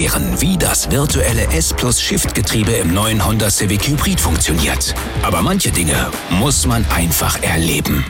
erklären, wie das virtuelle S+Shift-Getriebe im neuen Honda Civic Hybrid funktioniert. Aber manche Dinge muss man einfach erleben.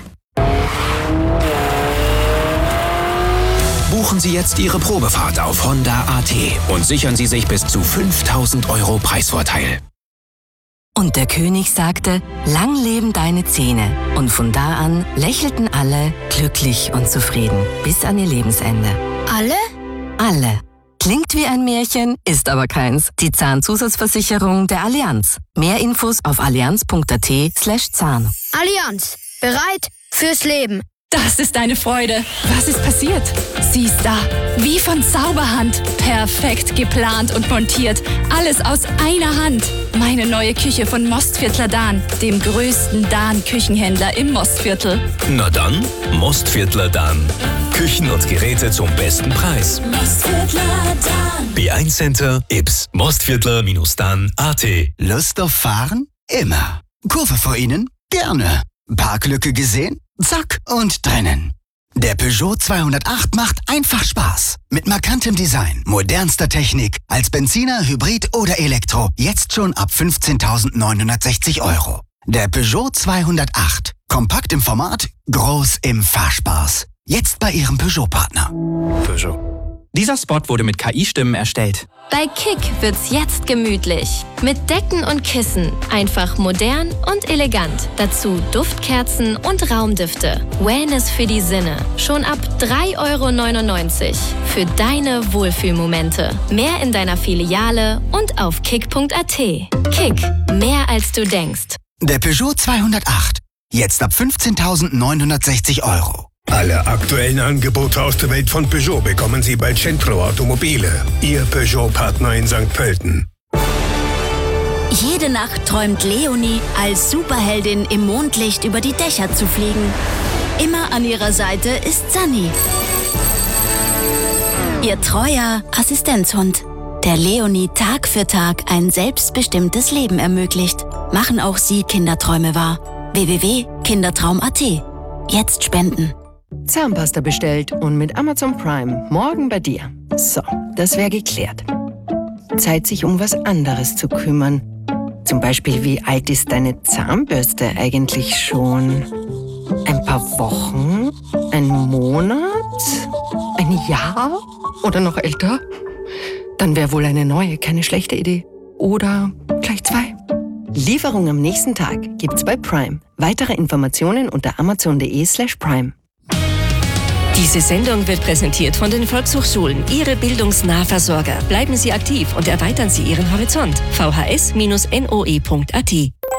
Buchen Sie jetzt Ihre Probefahrt auf Honda.at und sichern Sie sich bis zu 5.000 € Preisvorteil. Und der König sagte, lang leben deine Zähne. Und von da an lächelten alle glücklich und zufrieden bis an ihr Lebensende. Alle? Alle. Klingt wie ein Märchen, ist aber keins. Die Zahnzusatzversicherung der Allianz. Mehr Infos auf allianz.at/Zahn. Allianz. Bereit fürs Leben. Das ist eine Freude. Was ist passiert? Sie ist da. Wie von Zauberhand. Perfekt geplant und montiert. Alles aus einer Hand. Meine neue Küche von Mostviertler Dahn, dem größten Dahn-Küchenhändler im Mostviertel. Na dann, Mostviertler Dahn. Küchen und Geräte zum besten Preis. Mostviertler Dahn. B1 Center, Ips. Mostviertler-Dahn.at. Lust auf Fahren? Immer. Kurve vor Ihnen? Gerne. Parklücke gesehen? Zack und drinnen. Der Peugeot 208 macht einfach Spaß. Mit markantem Design, modernster Technik, als Benziner, Hybrid oder Elektro. Jetzt schon ab 15.960 €. Der Peugeot 208. Kompakt im Format, groß im Fahrspaß. Jetzt bei Ihrem Peugeot-Partner. Peugeot. Dieser Spot wurde mit KI-Stimmen erstellt. Bei Kick wird's jetzt gemütlich. Mit Decken und Kissen. Einfach modern und elegant. Dazu Duftkerzen und Raumdüfte. Wellness für die Sinne. Schon ab 3,99 € für deine Wohlfühlmomente. Mehr in deiner Filiale und auf kick.at. Kick. Mehr als du denkst. Der Peugeot 208. Jetzt ab 15.960 €. Alle aktuellen Angebote aus der Welt von Peugeot bekommen Sie bei Centro Automobile, Ihr Peugeot-Partner in St. Pölten. Jede Nacht träumt Leonie, als Superheldin im Mondlicht über die Dächer zu fliegen. Immer an ihrer Seite ist Sunny, ihr treuer Assistenzhund, der Leonie Tag für Tag ein selbstbestimmtes Leben ermöglicht. Machen auch Sie Kinderträume wahr. www.kindertraum.at. Jetzt spenden. Zahnpasta bestellt und mit Amazon Prime morgen bei dir. So, das wäre geklärt. Zeit, sich um was anderes zu kümmern. Zum Beispiel, wie alt ist deine Zahnbürste eigentlich schon? Ein paar Wochen? Ein Monat? Ein Jahr? Oder noch älter? Dann wäre wohl eine neue keine schlechte Idee. Oder gleich 2. Lieferung am nächsten Tag gibt's bei Prime. Weitere Informationen unter amazon.de/prime. Diese Sendung wird präsentiert von den Volkshochschulen, Ihre bildungsnahversorger. Bleiben Sie aktiv und erweitern Sie Ihren Horizont. vhs-noe.at.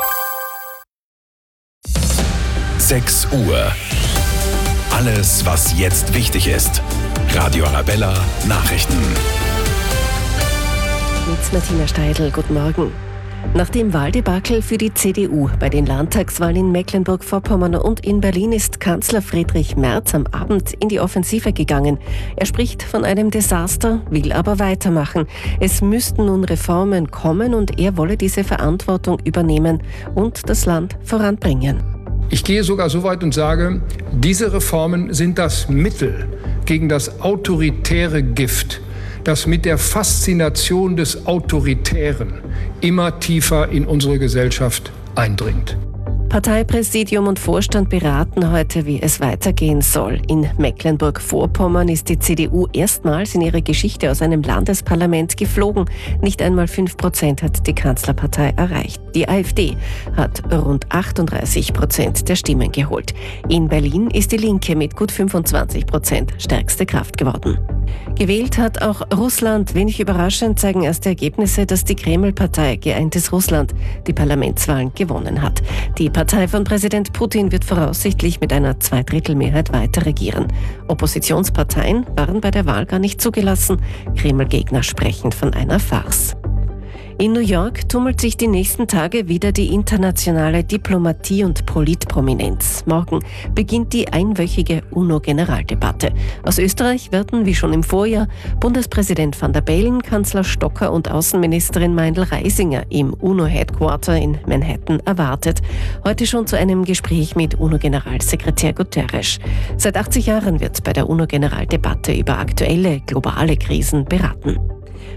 6 Uhr. Alles, was jetzt wichtig ist. Radio Arabella Nachrichten. Mit Martina Steidl, guten Morgen. Nach dem Wahldebakel für die CDU bei den Landtagswahlen in Mecklenburg-Vorpommern und in Berlin ist Kanzler Friedrich Merz am Abend in die Offensive gegangen. Er spricht von einem Desaster, will aber weitermachen. Es müssten nun Reformen kommen und er wolle diese Verantwortung übernehmen und das Land voranbringen. Ich gehe sogar so weit und sage, diese Reformen sind das Mittel gegen das autoritäre Gift, das mit der Faszination des Autoritären immer tiefer in unsere Gesellschaft eindringt. Parteipräsidium und Vorstand beraten heute, wie es weitergehen soll. In Mecklenburg-Vorpommern ist die CDU erstmals in ihrer Geschichte aus einem Landesparlament geflogen. Nicht einmal 5% hat die Kanzlerpartei erreicht. Die AfD hat rund 38% der Stimmen geholt. In Berlin ist die Linke mit gut 25% stärkste Kraft geworden. Gewählt hat auch Russland. Wenig überraschend zeigen erste Ergebnisse, dass die Kreml-Partei Geeintes Russland die Parlamentswahlen gewonnen hat. Die Partei von Präsident Putin wird voraussichtlich mit einer Zweidrittelmehrheit weiter regieren. Oppositionsparteien waren bei der Wahl gar nicht zugelassen. Kreml-Gegner sprechen von einer Farce. In New York tummelt sich die nächsten Tage wieder die internationale Diplomatie und Politprominenz. Morgen beginnt die einwöchige UNO-Generaldebatte. Aus Österreich werden, wie schon im Vorjahr, Bundespräsident Van der Bellen, Kanzler Stocker und Außenministerin Meindl-Reisinger im UNO-Headquarter in Manhattan erwartet. Heute schon zu einem Gespräch mit UNO-Generalsekretär Guterres. Seit 80 Jahren wird bei der UNO-Generaldebatte über aktuelle globale Krisen beraten.